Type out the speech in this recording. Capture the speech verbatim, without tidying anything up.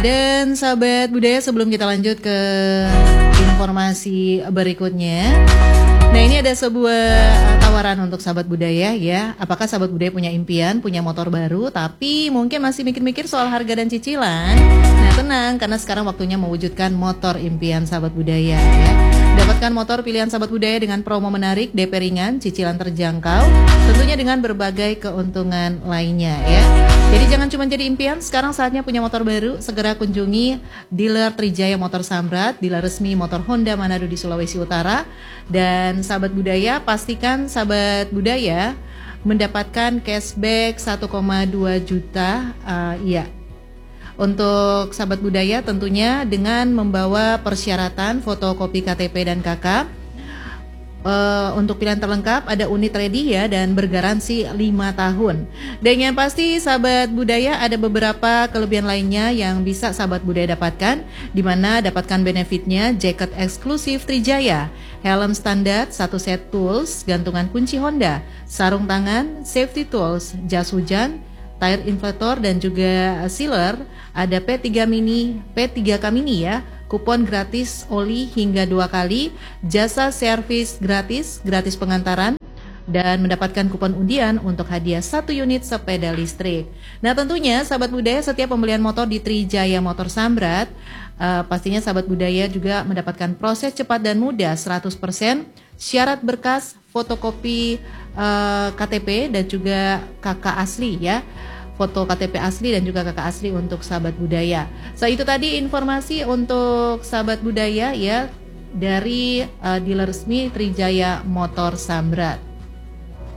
dan sahabat budaya, sebelum kita lanjut ke informasi berikutnya, nah ini ada sebuah tawaran untuk sahabat budaya ya. Apakah sahabat budaya punya impian, punya motor baru, tapi mungkin masih mikir-mikir soal harga dan cicilan? Nah tenang, karena sekarang waktunya mewujudkan motor impian sahabat budaya ya. Dapatkan motor pilihan sahabat budaya dengan promo menarik, D P ringan, cicilan terjangkau, tentunya dengan berbagai keuntungan lainnya ya. Jadi jangan cuma jadi impian, sekarang saatnya punya motor baru. Segera kunjungi dealer Trijaya Motor Samrat, dealer resmi motor Honda Manado di Sulawesi Utara. Dan sahabat budaya, pastikan sahabat budaya mendapatkan cashback satu koma dua juta. Uh, iya. Untuk sahabat budaya tentunya dengan membawa persyaratan fotokopi K T P dan K K. Uh, untuk pilihan terlengkap ada unit ready ya, dan bergaransi lima tahun. Dan yang pasti sahabat budaya, ada beberapa kelebihan lainnya yang bisa sahabat budaya dapatkan, di mana dapatkan benefitnya jaket eksklusif Trijaya, helm standar, satu set tools, gantungan kunci Honda, sarung tangan, safety tools, jas hujan, tire inflator, dan juga sealer. Ada P tiga mini, P tiga K mini ya, kupon gratis oli hingga dua kali, jasa servis gratis, gratis pengantaran, dan mendapatkan kupon undian untuk hadiah satu unit sepeda listrik. Nah tentunya sahabat budaya, setiap pembelian motor di Trijaya Motor Samrat, uh, pastinya sahabat budaya juga mendapatkan proses cepat dan mudah seratus persen, syarat berkas, fotokopi uh, K T P dan juga K K asli ya, foto K T P asli dan juga K K asli untuk sahabat budaya. So itu tadi informasi untuk sahabat budaya ya, dari uh, dealer resmi Trijaya Motor Samrat.